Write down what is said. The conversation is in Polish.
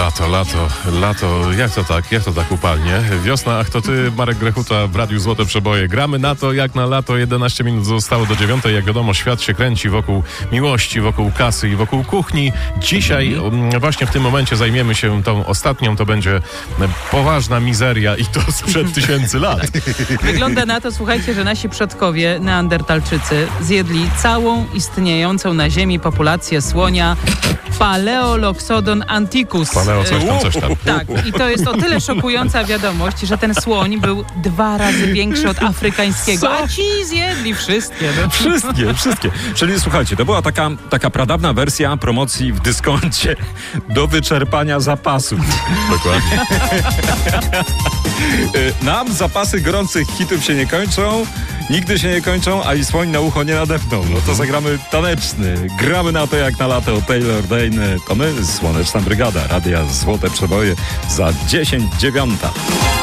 Lato, jak to tak upalnie? Wiosna, ach to ty, Marek Grechuta w Radiu Złote Przeboje. Gramy na to jak na lato, 11 minut zostało do 9. Jak wiadomo, świat się kręci wokół miłości, wokół kasy i wokół kuchni. Dzisiaj właśnie w tym momencie zajmiemy się tą ostatnią, to będzie poważna mizeria i to sprzed tysięcy lat. Wygląda na to, słuchajcie, że nasi przodkowie, neandertalczycy, zjedli całą istniejącą na Ziemi populację słonia Paleoloxodon anticus. Paleo coś tam. Tak, i to jest o tyle szokująca wiadomość, że ten słoń był 2 razy większy od afrykańskiego. Co? A ci zjedli wszystkie. No. Wszystkie. Czyli słuchajcie, to była taka pradawna wersja promocji w dyskoncie do wyczerpania zapasów. Dokładnie. Nam zapasy gorących hitów się nie kończą, nigdy się nie kończą, a i słoń na ucho nie nadepną. No to zagramy taneczny. Gramy na to jak na lato. Taylor Dane. To my, Słoneczna Brygada. Radia Złote Przeboje za 10:09.